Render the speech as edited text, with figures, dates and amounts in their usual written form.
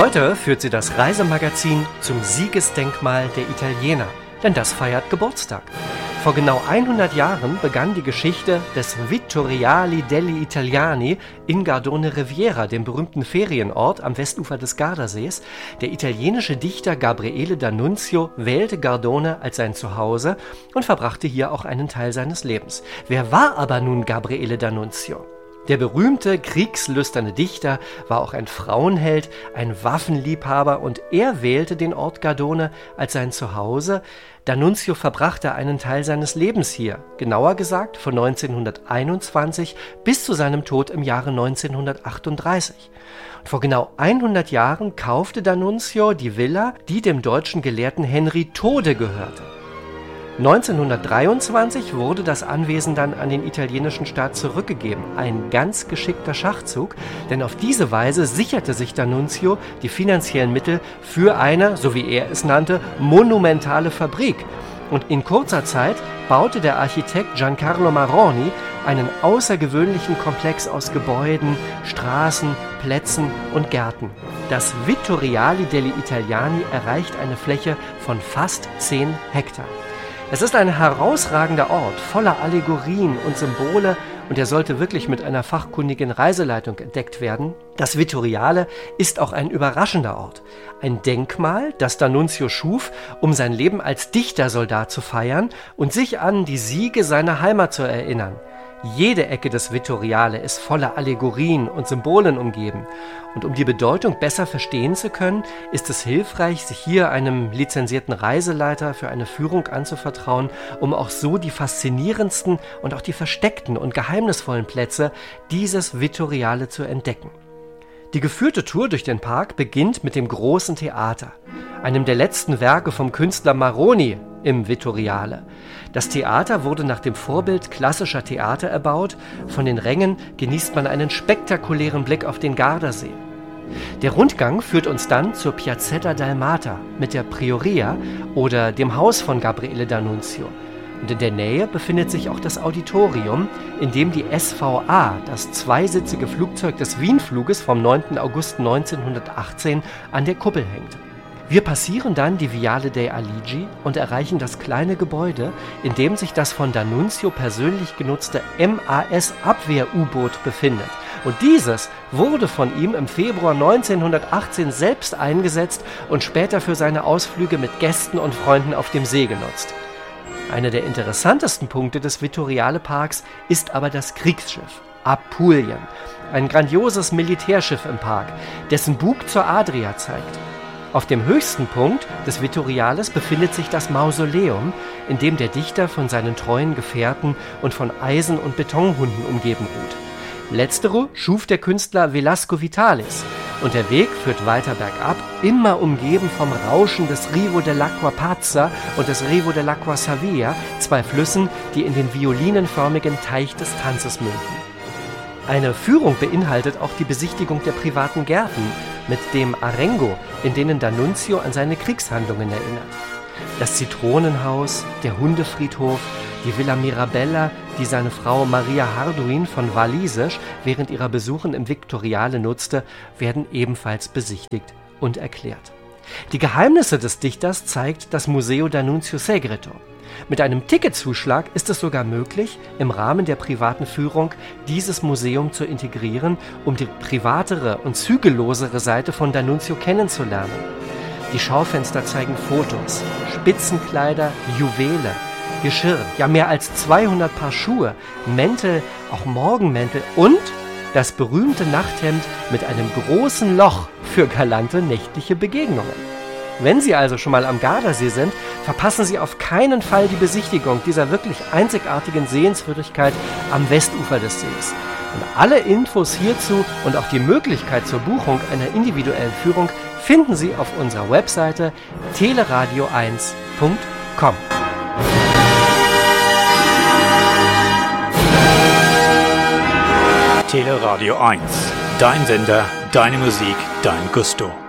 Heute führt sie das Reisemagazin zum Siegesdenkmal der Italiener, denn das feiert Geburtstag. Vor genau 100 Jahren begann die Geschichte des Vittoriali degli Italiani in Gardone Riviera, dem berühmten Ferienort am Westufer des Gardasees. Der italienische Dichter Gabriele D'Annunzio wählte Gardone als sein Zuhause und verbrachte hier auch einen Teil seines Lebens. Wer war aber nun Gabriele D'Annunzio? Der berühmte, kriegslüsterne Dichter war auch ein Frauenheld, ein Waffenliebhaber und er wählte den Ort Gardone als sein Zuhause. D'Annunzio verbrachte einen Teil seines Lebens hier, genauer gesagt von 1921 bis zu seinem Tod im Jahre 1938. Und vor genau 100 Jahren kaufte D'Annunzio die Villa, die dem deutschen Gelehrten Henry Tode gehörte. 1923 wurde das Anwesen dann an den italienischen Staat zurückgegeben. Ein ganz geschickter Schachzug, denn auf diese Weise sicherte sich D'Annunzio die finanziellen Mittel für eine, so wie er es nannte, monumentale Fabrik. Und in kurzer Zeit baute der Architekt Giancarlo Marroni einen außergewöhnlichen Komplex aus Gebäuden, Straßen, Plätzen und Gärten. Das Vittoriali degli Italiani erreicht eine Fläche von fast 10 Hektar. Es ist ein herausragender Ort, voller Allegorien und Symbole und er sollte wirklich mit einer fachkundigen Reiseleitung entdeckt werden. Das Vittoriale ist auch ein überraschender Ort. Ein Denkmal, das D'Annunzio schuf, um sein Leben als Dichtersoldat zu feiern und sich an die Siege seiner Heimat zu erinnern. Jede Ecke des Vittoriale ist voller Allegorien und Symbolen umgeben. Und um die Bedeutung besser verstehen zu können, ist es hilfreich, sich hier einem lizenzierten Reiseleiter für eine Führung anzuvertrauen, um auch so die faszinierendsten und auch die versteckten und geheimnisvollen Plätze dieses Vittoriale zu entdecken. Die geführte Tour durch den Park beginnt mit dem Großen Theater, einem der letzten Werke vom Künstler Marroni im Vittoriale. Das Theater wurde nach dem Vorbild klassischer Theater erbaut. Von den Rängen genießt man einen spektakulären Blick auf den Gardasee. Der Rundgang führt uns dann zur Piazzetta Dalmata mit der Prioria oder dem Haus von Gabriele D'Annunzio. Und in der Nähe befindet sich auch das Auditorium, in dem die SVA, das zweisitzige Flugzeug des Wienfluges vom 9. August 1918, an der Kuppel hängt. Wir passieren dann die Viale dei Aligi und erreichen das kleine Gebäude, in dem sich das von D'Annunzio persönlich genutzte MAS-Abwehr-U-Boot befindet. Und dieses wurde von ihm im Februar 1918 selbst eingesetzt und später für seine Ausflüge mit Gästen und Freunden auf dem See genutzt. Einer der interessantesten Punkte des Vittoriale Parks ist aber das Kriegsschiff Apulien, ein grandioses Militärschiff im Park, dessen Bug zur Adria zeigt. Auf dem höchsten Punkt des Vittoriales befindet sich das Mausoleum, in dem der Dichter von seinen treuen Gefährten und von Eisen- und Betonhunden umgeben ruht. Letztere schuf der Künstler Velasco Vitalis und der Weg führt weiter bergab, immer umgeben vom Rauschen des Rivo dell'Acqua Pazza und des Rivo dell'Acqua Savia, zwei Flüssen, die in den violinenförmigen Teich des Tanzes münden. Eine Führung beinhaltet auch die Besichtigung der privaten Gärten mit dem Arengo, in denen D'Annunzio an seine Kriegshandlungen erinnert. Das Zitronenhaus, der Hundefriedhof, die Villa Mirabella, die seine Frau Maria Harduin von Walisisch während ihrer Besuchen im Vittoriale nutzte, werden ebenfalls besichtigt und erklärt. Die Geheimnisse des Dichters zeigt das Museo D'Annunzio Segreto. Mit einem Ticketzuschlag ist es sogar möglich, im Rahmen der privaten Führung dieses Museum zu integrieren, um die privatere und zügellosere Seite von D'Annunzio kennenzulernen. Die Schaufenster zeigen Fotos, Spitzenkleider, Juwele, Geschirr, ja mehr als 200 Paar Schuhe, Mäntel, auch Morgenmäntel und das berühmte Nachthemd mit einem großen Loch für galante nächtliche Begegnungen. Wenn Sie also schon mal am Gardasee sind, verpassen Sie auf keinen Fall die Besichtigung dieser wirklich einzigartigen Sehenswürdigkeit am Westufer des Sees. Und alle Infos hierzu und auch die Möglichkeit zur Buchung einer individuellen Führung finden Sie auf unserer Webseite teleradio1.com. Teleradio 1, dein Sender, deine Musik, dein Gusto.